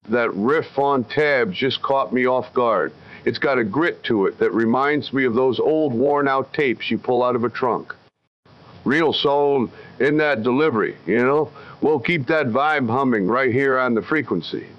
That riff on tabs just caught me off guard. It's got a grit to it that reminds me of those old worn-out tapes you pull out of a trunk. Real soul in that delivery, you know? We'll keep that vibe humming right here on the frequency.